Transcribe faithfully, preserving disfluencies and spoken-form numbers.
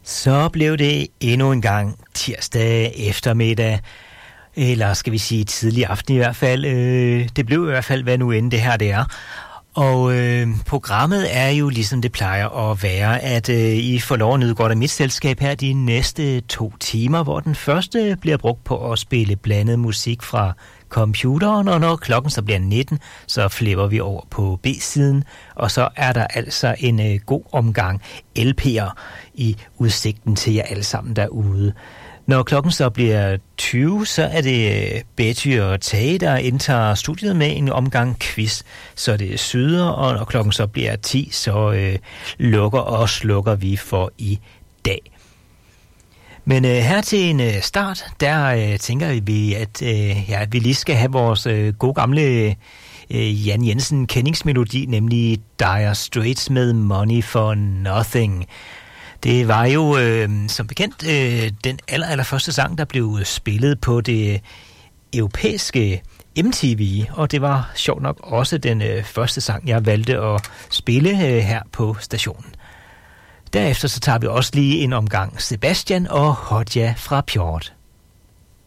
Så blev det endnu en gang tirsdag eftermiddag, eller skal vi sige tidlig aften i hvert fald. Det blev i hvert fald, hvad nu end det her det er. Og øh, programmet er jo ligesom det plejer at være, at øh, I får lov at nyde godt af mit selskab her de næste to timer, hvor den første bliver brugt på at spille blandet musik fra computeren, og når klokken så bliver nitten, så flipper vi over på B-siden, og så er der altså en øh, god omgang L P'er i udsigten til jer alle sammen derude. Når klokken så bliver tyve, så er det Betty og Tage, der indtager studiet med en omgang quiz. Så det er syder, og når klokken så bliver ti, så øh, lukker og slukker vi for i dag. Men øh, her til en øh, start, der øh, tænker vi, at øh, ja, vi lige skal have vores øh, gode gamle øh, Jan Jensen kendingsmelodi, nemlig Dire Straits med Money for Nothing. Det var jo øh, som bekendt øh, den aller, aller første sang, der blev spillet på det europæiske M T V, og det var sjovt nok også den øh, første sang, jeg valgte at spille øh, her på stationen. Derefter så tager vi også lige en omgang Sebastian og Hodja fra Pjort.